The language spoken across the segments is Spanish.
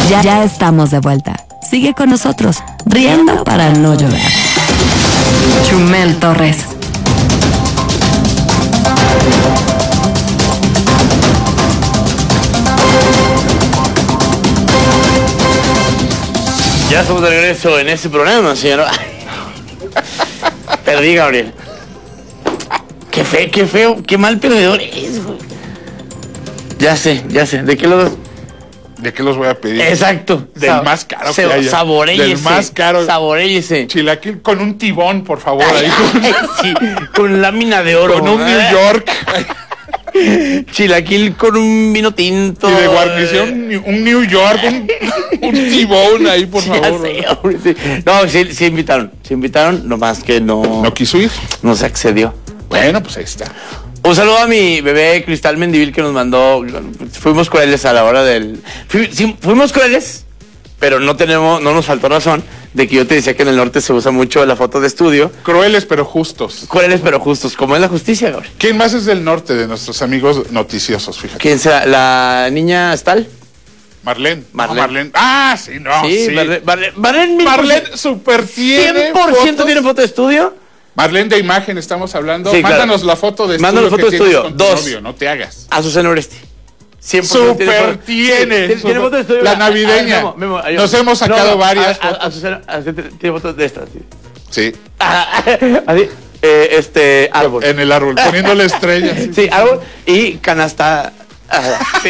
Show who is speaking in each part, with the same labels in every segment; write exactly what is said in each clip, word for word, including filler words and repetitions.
Speaker 1: Ya, ya estamos de vuelta. Sigue con nosotros, riendo para no llorar. Chumel Torres.
Speaker 2: Ya estamos de regreso en este programa, señor. Perdí, Gabriel. Qué feo, qué feo, qué mal perdedor es, güey. Ya sé, ya sé. ¿De qué los...?
Speaker 3: ¿De qué los voy a pedir?
Speaker 2: Exacto.
Speaker 3: Del
Speaker 2: Sa
Speaker 3: más caro
Speaker 2: se
Speaker 3: que haya.
Speaker 2: Saboréllese.
Speaker 3: Del más caro.
Speaker 2: Saboréllese.
Speaker 3: Chilaquil con un tibón, por favor. Ahí con,
Speaker 2: sí, con lámina de oro.
Speaker 3: con un New York.
Speaker 2: Chilaquil con un vino tinto.
Speaker 3: Y de guarnición, un New York, un, un tibón ahí, por
Speaker 2: Ya
Speaker 3: favor.
Speaker 2: sé, hombre, sí. No, sí, sí invitaron. Sí invitaron, nomás que no...
Speaker 3: ¿No quiso ir?
Speaker 2: No se accedió.
Speaker 3: Bueno, pues ahí está.
Speaker 2: Un saludo a mi bebé Cristal Mendivil que nos mandó. Fuimos crueles a la hora del. Fui, sí, fuimos crueles, pero no tenemos, no nos faltó razón de que yo te decía que en el norte se usa mucho la foto de estudio.
Speaker 3: Crueles pero justos.
Speaker 2: Crueles pero justos, como es la justicia, Gabriel.
Speaker 3: ¿Quién más es del norte de nuestros amigos noticiosos? Fíjate.
Speaker 2: ¿Quién será? ¿La niña Stal?
Speaker 3: Marlene.
Speaker 2: Marlene.
Speaker 3: No, Marlene. Ah, sí, no.
Speaker 2: Sí,
Speaker 3: sí.
Speaker 2: Marlene. Marlene, Marlene,
Speaker 3: Marlene super tiene.
Speaker 2: cien por ciento
Speaker 3: fotos.
Speaker 2: tiene foto de estudio.
Speaker 3: Marlene de imagen, estamos hablando.
Speaker 2: Sí,
Speaker 3: Mándanos
Speaker 2: claro.
Speaker 3: la foto de estudio.
Speaker 2: Mándanos foto
Speaker 3: que
Speaker 2: de
Speaker 3: tienes
Speaker 2: estudio.
Speaker 3: con tu
Speaker 2: Dos.
Speaker 3: novio, no te hagas.
Speaker 2: Azucena Oresti. cien por ciento
Speaker 3: Super tiene.
Speaker 2: Tiene, tiene foto de estudio.
Speaker 3: La
Speaker 2: A-
Speaker 3: navideña.
Speaker 2: a- Memo, Memo, ayúdame.
Speaker 3: Nos hemos sacado
Speaker 2: No, no,
Speaker 3: varias
Speaker 2: a- a-
Speaker 3: fotos.
Speaker 2: Azucena, Azucena tiene fotos de estas. Sí.
Speaker 3: Sí.
Speaker 2: Así, eh, este, árbol.
Speaker 3: En el árbol, poniéndole estrellas.
Speaker 2: Sí, sí, árbol y canasta. Ah, sí.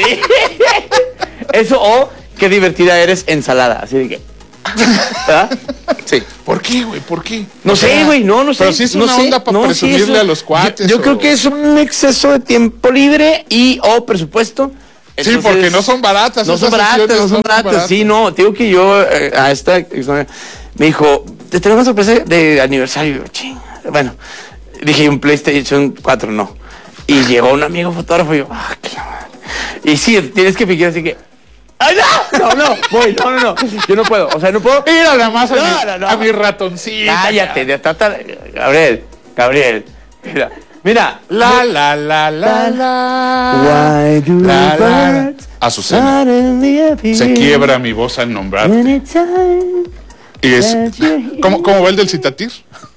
Speaker 2: Eso o qué divertida eres, ensalada. Así de que. ¿Verdad? Sí.
Speaker 3: ¿Por qué, güey? ¿Por qué?
Speaker 2: No
Speaker 3: O
Speaker 2: sé,
Speaker 3: sea,
Speaker 2: güey, no, no sé.
Speaker 3: Pero sí es
Speaker 2: no
Speaker 3: una
Speaker 2: sé,
Speaker 3: onda para
Speaker 2: no, sí,
Speaker 3: presumirle
Speaker 2: eso-
Speaker 3: a los cuates.
Speaker 2: Yo, yo
Speaker 3: o-
Speaker 2: creo que es un exceso de tiempo libre y o presupuesto.
Speaker 3: Sí,
Speaker 2: Entonces,
Speaker 3: porque no son baratas.
Speaker 2: No son
Speaker 3: esas
Speaker 2: baratas,
Speaker 3: sesiones
Speaker 2: no son baratas. Sí, no, te digo que yo eh, a esta exnovia me dijo, te tengo una sorpresa de aniversario. Ching. Bueno, dije un PlayStation cuatro, no. Y llegó un amigo fotógrafo y yo, ah, qué la madre. Y sí, tienes que fingir así que, ¡ay, no! No, no, voy, no, no, no. Yo no puedo, o sea, no puedo.
Speaker 3: Mira nada más a,
Speaker 2: No,
Speaker 3: mi,
Speaker 2: no, no.
Speaker 3: a mi ratoncito.
Speaker 2: Cállate, de trata. Gabriel, Gabriel, mira, mira.
Speaker 3: La, la, la, la, la.
Speaker 2: Why do
Speaker 3: La, la.
Speaker 2: birds
Speaker 3: Azucena.
Speaker 2: suddenly appear
Speaker 3: Se quiebra mi voz al nombrar.
Speaker 2: anytime
Speaker 3: Y es,
Speaker 2: that you're here?
Speaker 3: ¿cómo, ¿Cómo va el del Citatir?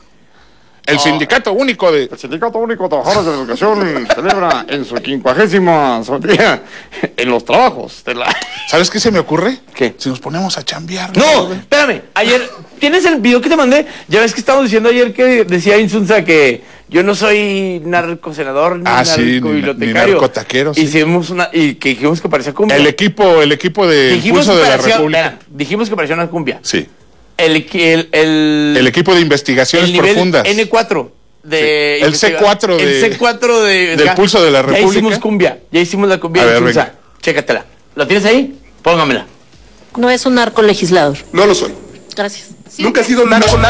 Speaker 3: El
Speaker 2: Oh.
Speaker 3: sindicato único de...
Speaker 4: El Sindicato Único de Trabajadores de la Educación celebra en su quincuagésima día en los trabajos de la...
Speaker 3: ¿Sabes qué se me ocurre?
Speaker 2: ¿Qué?
Speaker 3: Si nos ponemos a chambear.
Speaker 2: No, espérame, ayer, ¿tienes el video que te mandé? Ya ves que estábamos diciendo ayer que decía Insunza que yo no soy narcosenador ni
Speaker 3: Ah, sí, ni-
Speaker 2: narcobibliotecario.
Speaker 3: ni narcotaquero, sí.
Speaker 2: Hicimos una, y que dijimos que parecía cumbia.
Speaker 3: El equipo, el equipo de
Speaker 2: dijimos
Speaker 3: Pulso
Speaker 2: que
Speaker 3: de la
Speaker 2: parecía,
Speaker 3: República.
Speaker 2: espera, dijimos que parecía una cumbia.
Speaker 3: Sí.
Speaker 2: El, el, el,
Speaker 3: El equipo de investigaciones
Speaker 2: el nivel
Speaker 3: profundas.
Speaker 2: N cuatro de
Speaker 3: Sí. El C cuatro de-
Speaker 2: el C cuatro de
Speaker 3: del Pulso de la
Speaker 2: Ya
Speaker 3: República.
Speaker 2: hicimos cumbia, ya hicimos la cumbia
Speaker 3: A
Speaker 2: de
Speaker 3: ver,
Speaker 2: Insunza.
Speaker 3: venga.
Speaker 2: Chécatela. ¿La tienes ahí? Póngamela.
Speaker 5: No es un narcolegislador.
Speaker 6: No lo soy.
Speaker 5: Gracias.
Speaker 6: Nunca he sido narco.